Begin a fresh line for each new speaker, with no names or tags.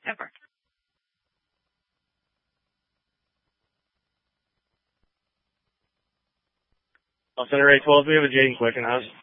ever.
Center 812, we have a Jaden Quicken house.